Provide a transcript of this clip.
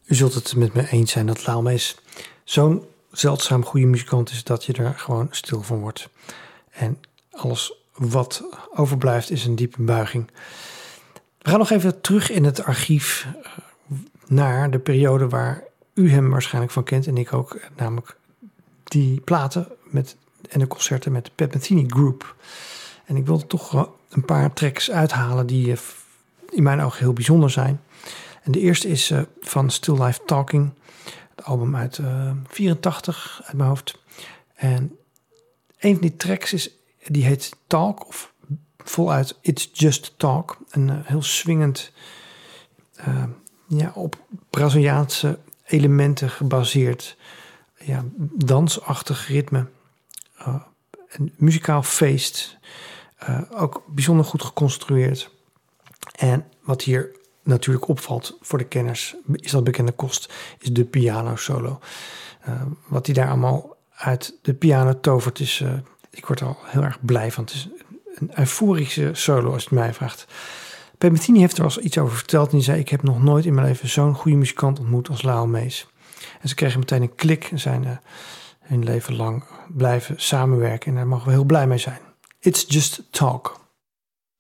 U zult het met me eens zijn dat Lyle Mays zo'n zeldzaam goede muzikant is dat je er gewoon stil van wordt. En alles wat overblijft is een diepe buiging. We gaan nog even terug in het archief naar de periode waar u hem waarschijnlijk van kent en ik ook. Namelijk die platen en de concerten met de Pat Metheny Group. En ik wilde toch een paar tracks uithalen die in mijn ogen heel bijzonder zijn. En de eerste is van Still Life Talking. Het album uit 84 uit mijn hoofd. En een van die tracks die heet Talk. Of voluit It's Just Talk. Een heel swingend, op Braziliaanse elementen gebaseerd. Dansachtig ritme. Een muzikaal feest. Ook bijzonder goed geconstrueerd. En wat hier natuurlijk opvalt voor de kenners, is dat bekende kost, is de piano solo. Wat hij daar allemaal uit de piano tovert is, ik word er al heel erg blij van. Het is een euforische solo als je het mij vraagt. Pat Metheny heeft er wel eens iets over verteld en die zei, ik heb nog nooit in mijn leven zo'n goede muzikant ontmoet als Lyle Mays. En ze kregen meteen een klik en zijn hun leven lang blijven samenwerken en daar mogen we heel blij mee zijn. It's Just Talk.